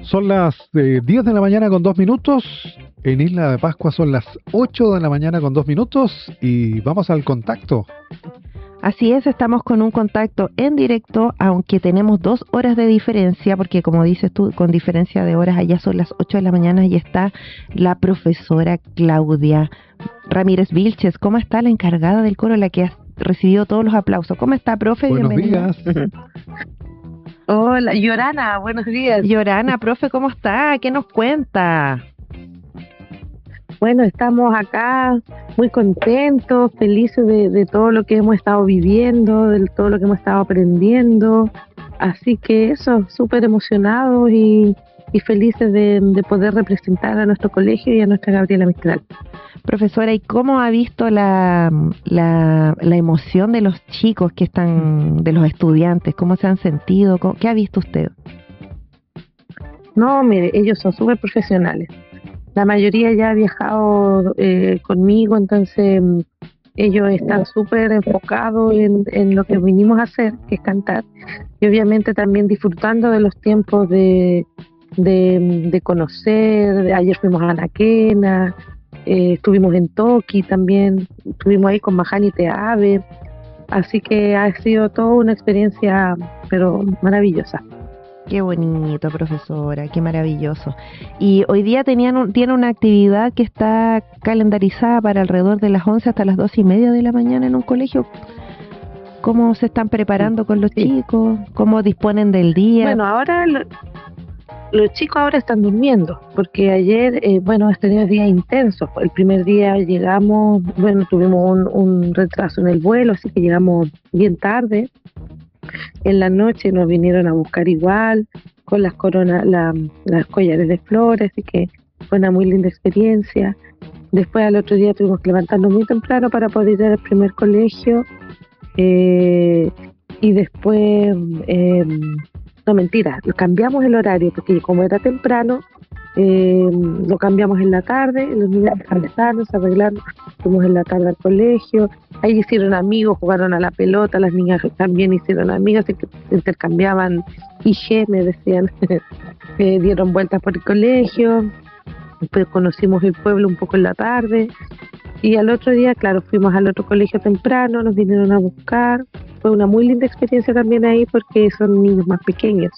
Son las 10 de la mañana con 2 minutos. En Isla de Pascua son las 8 de la mañana con 2 minutos. Y vamos al contacto. Así es, estamos con un contacto en directo, aunque tenemos 2 horas de diferencia, porque como dices tú, con diferencia de horas, allá son las 8 de la mañana y está la profesora Claudia Ramírez Vilches. ¿Cómo está la encargada del coro, la que ha recibido todos los aplausos? ¿Cómo está, profe? Buenos Bienvenida. días. Hola, Yorana, buenos días. Yorana, profe, ¿cómo está? ¿Qué nos cuenta? Bueno, estamos acá muy contentos, felices de todo lo que hemos estado viviendo, de todo lo que hemos estado aprendiendo. Así que eso, súper emocionados y felices de poder representar a nuestro colegio y a nuestra Gabriela Mistral. Profesora, ¿y cómo ha visto la emoción de los chicos que están, de los estudiantes? ¿Cómo se han sentido? ¿Qué ha visto usted? No, mire, ellos son súper profesionales. La mayoría ya ha viajado conmigo, entonces ellos están súper enfocados en lo que vinimos a hacer, que es cantar. Y obviamente también disfrutando de los tiempos de conocer. Ayer fuimos a Anaquena, estuvimos en Toki también, estuvimos ahí con Mahani Teave. Así que ha sido toda una experiencia, pero maravillosa. Qué bonito, profesora, qué maravilloso. Y hoy día tiene una actividad que está calendarizada para alrededor de las 11 hasta las 2:30 de la mañana en un colegio. ¿Cómo se están preparando con los chicos? ¿Cómo disponen del día? Bueno, ahora los chicos ahora están durmiendo, porque ayer, hemos tenido días intensos. El primer día llegamos, tuvimos un retraso en el vuelo, así que llegamos bien tarde. En la noche nos vinieron a buscar igual, con las coronas, las collares de flores, así que fue una muy linda experiencia. Después al otro día tuvimos que levantarnos muy temprano para poder ir al primer colegio, y después, no mentira, cambiamos el horario, porque como era temprano, lo cambiamos en la tarde, los niños descansaron, se arreglaron, fuimos en la tarde al colegio, ahí hicieron amigos, jugaron a la pelota, las niñas también hicieron amigas, así que intercambiaban IG, me decían, dieron vueltas por el colegio, después conocimos el pueblo un poco en la tarde, y al otro día, claro, fuimos al otro colegio temprano, nos vinieron a buscar, fue una muy linda experiencia también ahí porque son niños más pequeños.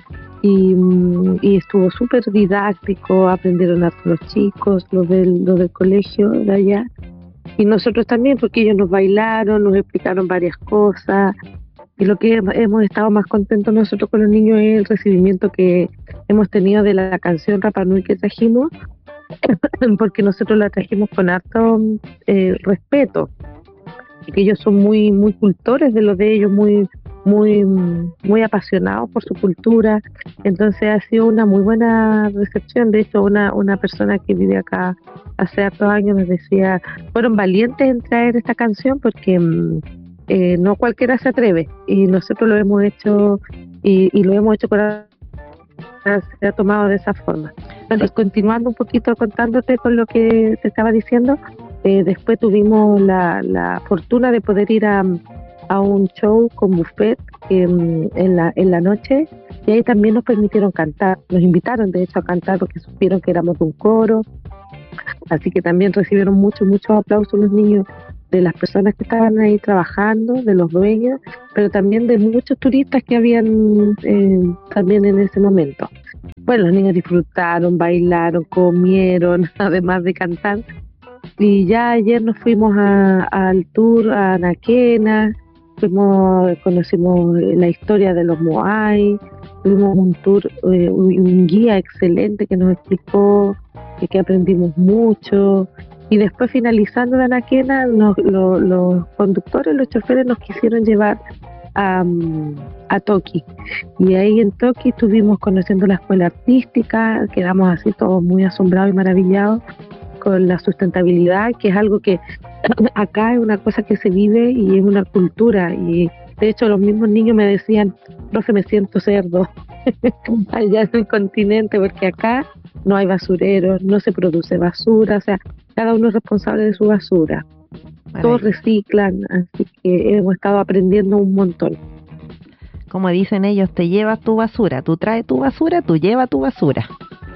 Y estuvo súper didáctico, aprendieron a los chicos, los del colegio de allá, y nosotros también, porque ellos nos bailaron, nos explicaron varias cosas, y lo que hemos estado más contentos nosotros con los niños es el recibimiento que hemos tenido de la canción Rapa Nui que trajimos, porque nosotros la trajimos con harto respeto, y que ellos son muy, muy cultores de lo de ellos, muy apasionados por su cultura. Entonces ha sido una muy buena recepción. De hecho, una persona que vive acá hace hartos años nos decía, fueron valientes en traer esta canción porque no cualquiera se atreve, y nosotros lo hemos hecho, y lo hemos hecho se ha tomado de esa forma. Entonces, continuando un poquito contándote con lo que te estaba diciendo, después tuvimos la fortuna de poder ir a un show con buffet en la noche, y ahí también nos permitieron cantar, nos invitaron de hecho a cantar porque supieron que éramos de un coro, así que también recibieron muchos aplausos los niños, de las personas que estaban ahí trabajando, de los dueños, pero también de muchos turistas que habían también en ese momento. Bueno, los niños disfrutaron, bailaron, comieron, además de cantar. Y ya ayer nos fuimos al tour a Anaquena, conocimos la historia de los Moai, tuvimos un tour, un guía excelente que nos explicó que aprendimos mucho. Y después, finalizando de Anaquena, los conductores, los choferes nos quisieron llevar a Toki. Y ahí en Toki estuvimos conociendo la escuela artística, quedamos así todos muy asombrados y maravillados con la sustentabilidad, que es algo que acá es una cosa que se vive y es una cultura. Y de hecho los mismos niños me decían, profe, me siento cerdo allá en el continente, porque acá no hay basureros, no se produce basura, o sea, cada uno es responsable de su basura. Todos reciclan, así que hemos estado aprendiendo un montón. Como dicen ellos, te llevas tu basura, tú traes tu basura, tú llevas tu basura.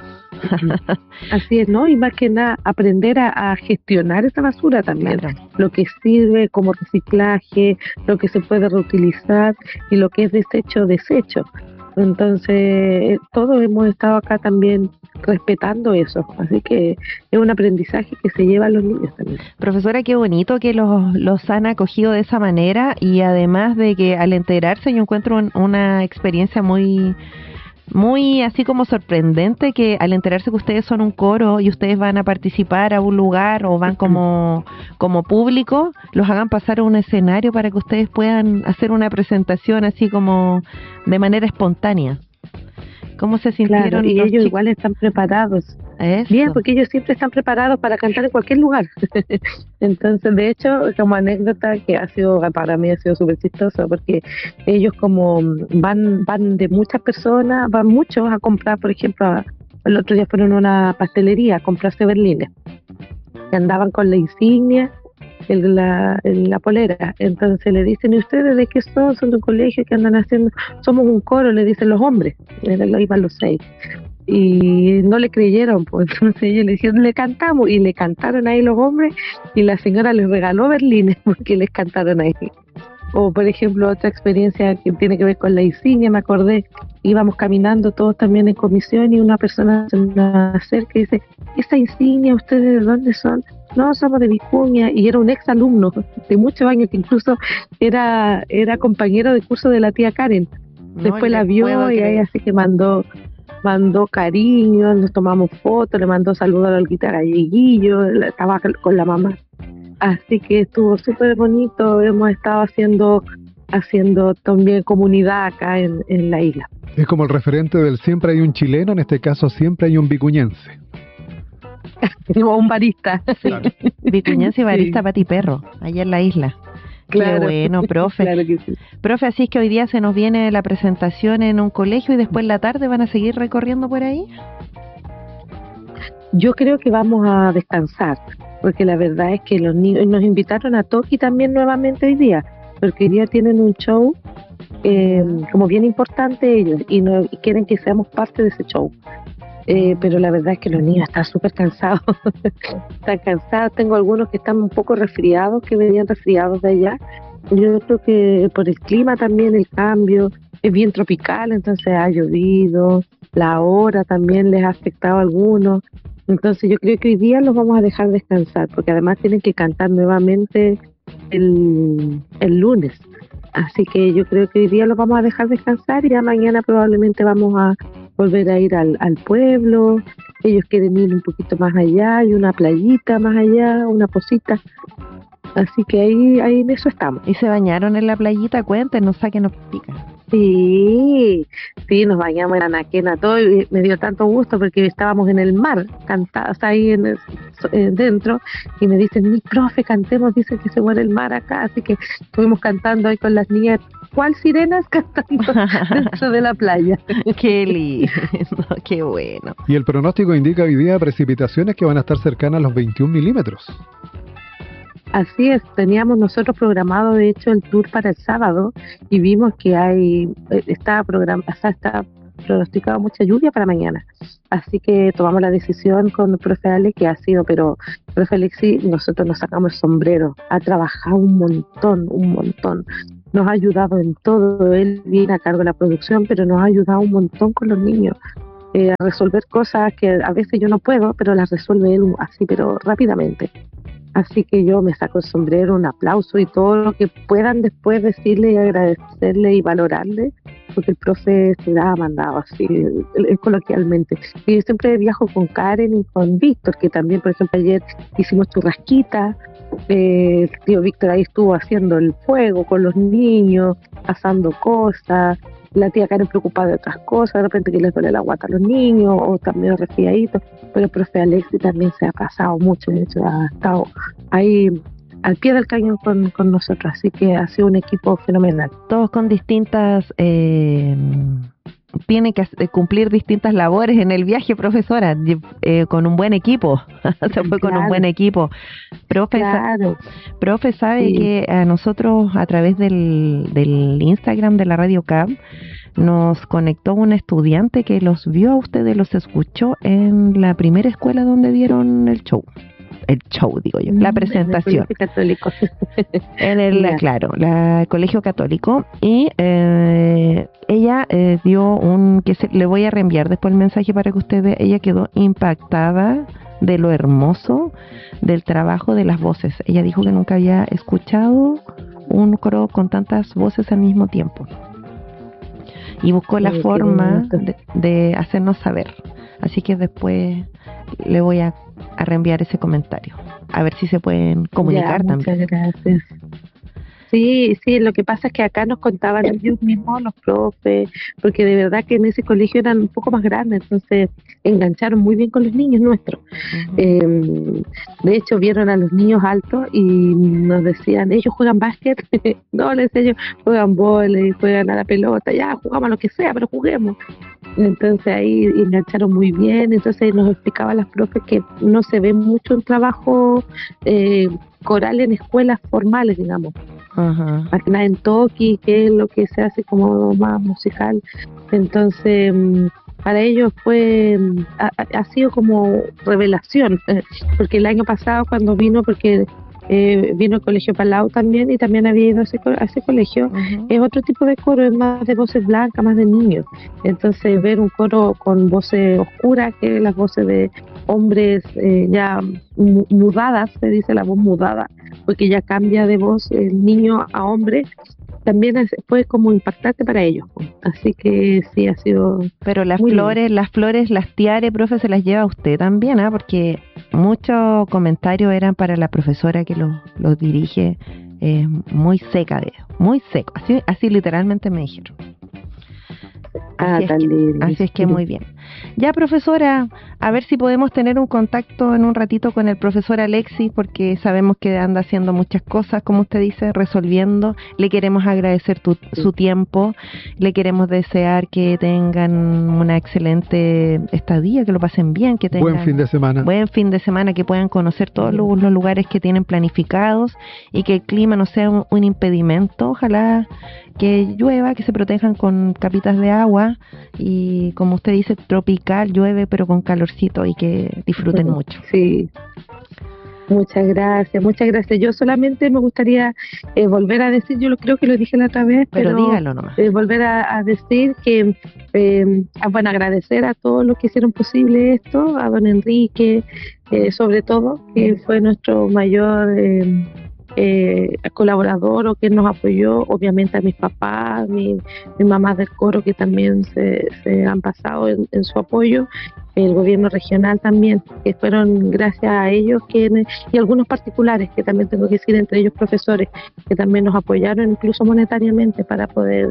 Así es, ¿no? Y más que nada, aprender a gestionar esa basura también. Claro. Lo que sirve como reciclaje, lo que se puede reutilizar y lo que es desecho. Entonces, todos hemos estado acá también respetando eso. Así que es un aprendizaje que se lleva a los niños también. Profesora, qué bonito que los han acogido de esa manera y además de que al enterarse yo encuentro una experiencia muy así como sorprendente que al enterarse que ustedes son un coro y ustedes van a participar a un lugar o van como público, los hagan pasar a un escenario para que ustedes puedan hacer una presentación así como de manera espontánea. ¿Cómo se sintieron? Claro, y los ellos chicos? igual están preparados. Eso. Bien, porque ellos siempre están preparados para cantar en cualquier lugar. Entonces, de hecho, como anécdota que para mí ha sido súper chistoso, porque ellos como van de muchas personas, van muchos a comprar, por ejemplo, el otro día fueron a una pastelería a comprarse berlines, que andaban con la insignia en la polera. Entonces le dicen, ¿y ustedes de qué son? ¿Son de un colegio? ¿Qué andan haciendo? Somos un coro, le dicen los hombres. Iban los 6. Y no le creyeron, pues entonces ellos le dijeron, le cantamos, y le cantaron ahí los hombres, y la señora les regaló berlines porque les cantaron ahí. O por ejemplo, otra experiencia que tiene que ver con la insignia, me acordé, íbamos caminando todos también en comisión y una persona se me acerca y dice, ¿esa insignia ustedes de dónde son? No, somos de Vicuña, y era un ex alumno de muchos años que incluso era compañero de curso de la tía Karen. Después la vio y ahí así que mandó cariño, nos tomamos fotos, le mandó saludos al galleguillo, estaba con la mamá. Así que estuvo súper bonito, hemos estado haciendo también comunidad acá en la isla. Es como el referente del siempre hay un chileno, en este caso siempre hay un vicuñense. O un barista. Sí. Claro. Vicuñense y barista, sí. Pati Perro, allá en la isla. Claro. Qué bueno, profe. Claro que sí. Profe, así es que hoy día se nos viene la presentación en un colegio y después en la tarde van a seguir recorriendo por ahí. Yo creo que vamos a descansar, porque la verdad es que los niños nos invitaron a Toki también nuevamente hoy día, porque hoy día tienen un show como bien importante ellos y quieren que seamos parte de ese show. Pero la verdad es que los niños están súper cansados. Están cansados. Tengo algunos que están un poco resfriados, que venían resfriados de allá. Yo creo que por el clima también, el cambio, es bien tropical, entonces ha llovido, la hora también les ha afectado a algunos. Entonces yo creo que hoy día los vamos a dejar descansar, porque además tienen que cantar nuevamente el lunes. Así que yo creo que hoy día los vamos a dejar descansar y ya mañana probablemente vamos a volver a ir al pueblo. Ellos quieren ir un poquito más allá, hay una playita más allá, una posita. Así que ahí en eso estamos. ¿Y se bañaron en la playita? Cuéntenos, sáquenos pica. Sí, nos bañamos en Anaquena, todo, y me dio tanto gusto porque estábamos en el mar, cantados ahí dentro, y me dicen, mi profe, cantemos, dicen que se muere el mar acá, así que estuvimos cantando ahí con las niñas, ¿cuál sirenas? Cantando dentro de la playa. Qué lindo, qué bueno. Y el pronóstico indica hoy día precipitaciones que van a estar cercanas a los 21 milímetros. Así es, teníamos nosotros programado de hecho el tour para el sábado y vimos que está pronosticado mucha lluvia para mañana. Así que tomamos la decisión con el profe Ale, que ha sido, pero el profe Alexi, nosotros nos sacamos el sombrero, ha trabajado un montón. Nos ha ayudado en todo, él viene a cargo de la producción, pero nos ha ayudado un montón con los niños. A resolver cosas que a veces yo no puedo, pero las resuelve él así, pero rápidamente. Así que yo me saco el sombrero, un aplauso y todo lo que puedan después decirle y agradecerle y valorarle, porque el profe se la ha mandado así, coloquialmente. Y yo siempre viajo con Karen y con Víctor, que también, por ejemplo, ayer hicimos churrasquita. El tío Víctor ahí estuvo haciendo el fuego con los niños, asando cosas. La tía Karen preocupada de otras cosas, de repente que les duele la guata a los niños, o también resfriaditos, pero el profe Alexi también se ha pasado mucho, de hecho ha estado ahí al pie del cañón con nosotros, así que ha sido un equipo fenomenal. Todos con distintas tiene que cumplir distintas labores en el viaje, profesora, con un buen equipo. Se fue con un buen equipo. Profe, profe, sabe que a nosotros a través del Instagram de la Radio CAB nos conectó un estudiante que los vio a ustedes, los escuchó en la primera escuela donde dieron el show, digo yo, la presentación. En el Colegio Católico. En el, claro, el Colegio Católico. Y ella dio le voy a reenviar después el mensaje para que usted vea. Ella quedó impactada de lo hermoso del trabajo de las voces. Ella dijo que nunca había escuchado un coro con tantas voces al mismo tiempo. Y buscó la forma de hacernos saber. Así que después le voy a reenviar ese comentario. A ver si se pueden comunicar también. Muchas gracias. Sí, lo que pasa es que acá nos contaban ellos mismos, los profes, porque de verdad que en ese colegio eran un poco más grandes, entonces engancharon muy bien con los niños nuestros. De hecho, vieron a los niños altos y nos decían, ellos juegan básquet, no, les decía yo, juegan vóley, juegan a la pelota, ya, jugamos a lo que sea, pero juguemos. Entonces ahí engancharon muy bien, entonces nos explicaban las profes que no se ve mucho un trabajo coral en escuelas formales, digamos. Más que nada en Toki, que es lo que se hace como más musical. Entonces, para ellos ha sido como revelación, porque el año pasado cuando vino, porque vino el Colegio Palau también, y también había ido a ese colegio, es otro tipo de coro, es más de voces blancas, más de niños. Entonces, ver un coro con voces oscuras, que las voces de hombres ya mudadas, se dice la voz mudada, porque ya cambia de voz el niño a hombre, también fue como impactante para ellos. Así que sí, ha sido. Pero las flores, las tiares, profe, se las lleva usted también, ¿ah? Porque muchos comentarios eran para la profesora que los dirige, muy seca, muy seco, así literalmente me dijeron. Así es que muy bien. Ya, profesora, a ver si podemos tener un contacto en un ratito con el profesor Alexis, porque sabemos que anda haciendo muchas cosas, como usted dice, resolviendo. Le queremos agradecer su tiempo, le queremos desear que tengan una excelente estadía, que lo pasen bien, que tengan buen fin de semana, que puedan conocer todos los lugares que tienen planificados y que el clima no sea un impedimento. Ojalá que llueva, que se protejan con capitas de agua y, como usted dice, tropical, llueve pero con calorcito, y que disfruten mucho. Sí, muchas gracias. Yo solamente me gustaría volver a decir, yo creo que lo dije la otra vez, pero dígalo nomás. Volver a decir que, bueno, agradecer a todos los que hicieron posible esto, a don Enrique, sobre todo, que fue nuestro mayor colaborador, o que nos apoyó, obviamente a mis papás, mi mamá del coro, que también se han pasado en su apoyo, el gobierno regional también, que fueron gracias a ellos, y algunos particulares, que también tengo que decir, entre ellos profesores, que también nos apoyaron incluso monetariamente para poder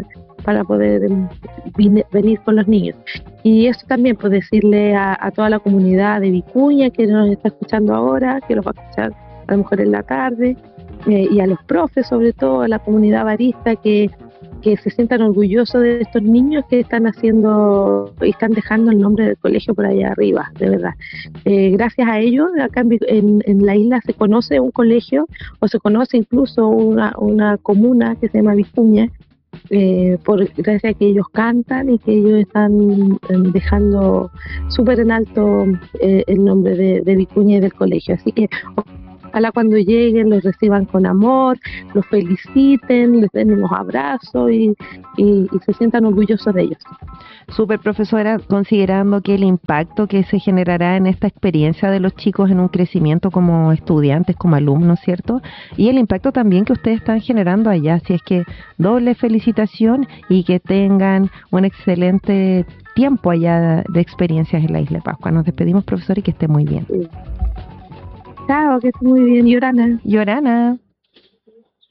venir con los niños. Y eso también, pues decirle a toda la comunidad de Vicuña, que nos está escuchando ahora, que los va a escuchar a lo mejor en la tarde, y a los profes, sobre todo a la comunidad barista, que se sientan orgullosos de estos niños que están haciendo y están dejando el nombre del colegio por allá arriba, de verdad. Gracias a ellos, acá en la isla se conoce un colegio, o se conoce incluso una comuna que se llama Vicuña, gracias a que ellos cantan y que ellos están dejando súper en alto el nombre de Vicuña y del colegio. Así que ojalá cuando lleguen los reciban con amor, los feliciten, les den unos abrazos y se sientan orgullosos de ellos. Súper, profesora, considerando que el impacto que se generará en esta experiencia de los chicos en un crecimiento como estudiantes, como alumnos, ¿cierto? Y el impacto también que ustedes están generando allá, así es que doble felicitación y que tengan un excelente tiempo allá de experiencias en la Isla de Pascua. Nos despedimos, profesor, y que esté muy bien. Sí. Chao, que esté muy bien, Yorana.